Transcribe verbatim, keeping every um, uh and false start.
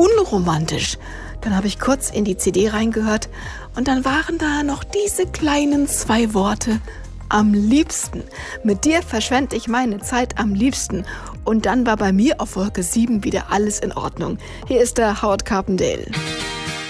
unromantisch. Dann habe ich kurz in die C D reingehört und dann waren da noch diese kleinen zwei Worte: am liebsten. Mit dir verschwende ich meine Zeit am liebsten. Und dann war bei mir auf Wolke sieben wieder alles in Ordnung. Hier ist der Howard Carpendale.